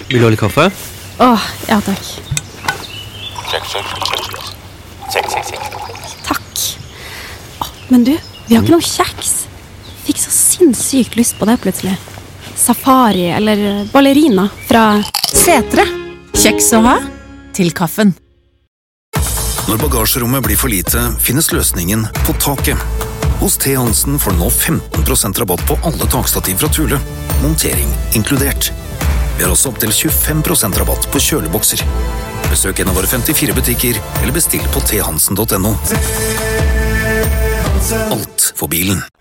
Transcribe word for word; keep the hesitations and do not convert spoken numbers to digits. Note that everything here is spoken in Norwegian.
Vil du ha litt kaffe? Åh, ja takk. Check, check, check. Check, check, check. Takk. Åh, men du, vi har ikke noe kjeks. Fikk så sinnssykt lyst på det plutselig. Safari eller ballerina fra Setre. Kjeks å ha til kaffen. Når bagasjerommet blir for lite, finnes løsningen på taket. Hos T. Hansen får du nå femten prosent rabatt på alle takstativ fra Thule. Montering inkludert. Vi har også opp til tjuefem prosent rabatt på kjølebokser. Besøk en av våre femtifire butikker, eller bestill på t hansen punktum no. Alt for bilen.